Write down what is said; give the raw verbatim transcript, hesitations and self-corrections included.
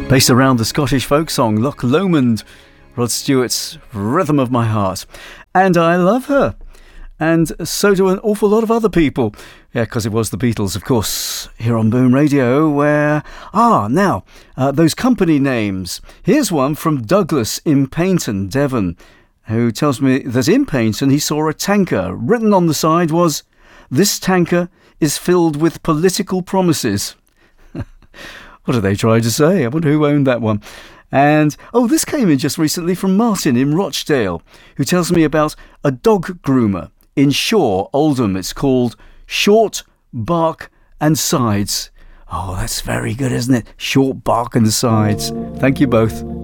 Based around the Scottish folk song Loch Lomond, Rod Stewart's Rhythm of My Heart. And I love her. And so do an awful lot of other people. Yeah, because it was the Beatles, of course, here on Boom Radio, where... Ah, now, uh, those company names. Here's one from Douglas in Paynton, Devon, who tells me that in Paynton he saw a tanker. Written on the side was, "This tanker is filled with political promises." What are they trying to say? I wonder who owned that one. And, oh, this came in just recently from Martin in Rochdale, who tells me about a dog groomer in Shaw, Oldham. It's called Short, Bark and Sides. Oh, that's very good, isn't it? Short, Bark and Sides. Thank you both.